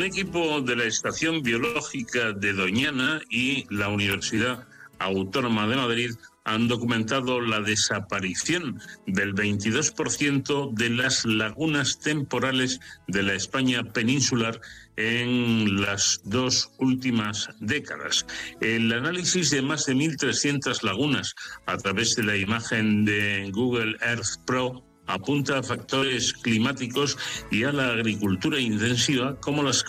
equipo de la Estación Biológica de Doñana y la Universidad Autónoma de Madrid han documentado la desaparición del 22% de las lagunas temporales de la España peninsular en las 2 últimas décadas. El análisis de más de 1.300 lagunas a través de la imagen de Google Earth Pro apunta a factores climáticos y a la agricultura intensiva como las